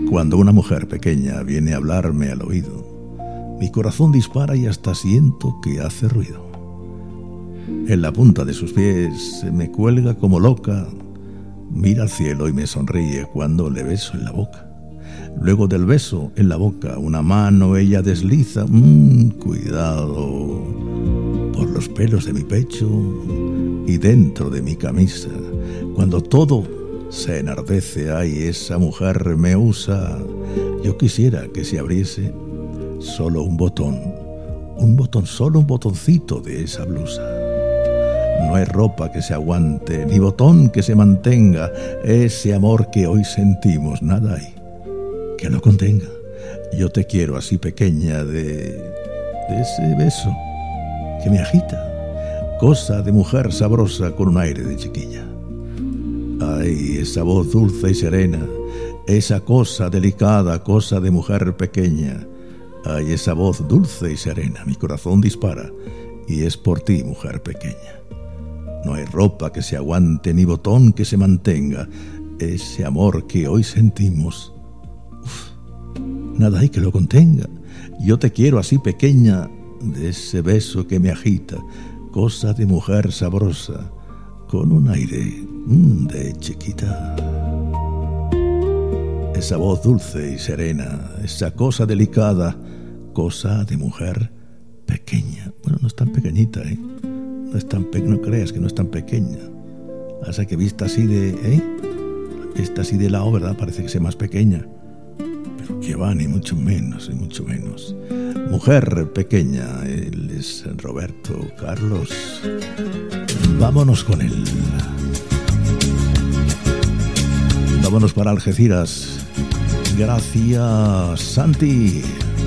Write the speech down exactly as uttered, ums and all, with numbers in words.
Cuando una mujer pequeña viene a hablarme al oído, mi corazón dispara y hasta siento que hace ruido. En la punta de sus pies se me cuelga como loca, mira al cielo y me sonríe cuando le beso en la boca. Luego del beso en la boca, una mano ella desliza, mmm, cuidado, por los pelos de mi pecho y dentro de mi camisa. Cuando todo se enardece, ay, esa mujer me usa. Yo quisiera que se abriese solo un botón, un botón, solo un botoncito de esa blusa. No hay ropa que se aguante, ni botón que se mantenga ese amor que hoy sentimos, nada hay que lo contenga. Yo te quiero así pequeña, de, de ese beso que me agita, cosa de mujer sabrosa con un aire de chiquilla. Ay, esa voz dulce y serena, esa cosa delicada, cosa de mujer pequeña. Ay, esa voz dulce y serena, mi corazón dispara y es por ti, mujer pequeña. No hay ropa que se aguante, ni botón que se mantenga ese amor que hoy sentimos. Uf, nada hay que lo contenga. Yo te quiero así pequeña, de ese beso que me agita, cosa de mujer sabrosa, con un aire mmm, de chiquita. Esa voz dulce y serena, esa cosa delicada, cosa de mujer pequeña. Bueno, no es tan pequeñita, ¿eh? No es tan pe- no creas que no es tan pequeña. O sea, que vista así de, ¿eh? Vista así de lado, ¿verdad? Parece que sea más pequeña. Pero que va, ni mucho menos, ni mucho menos. Mujer pequeña, él es Roberto Carlos. Vámonos con él. Vámonos para Algeciras. Gracias, Santi.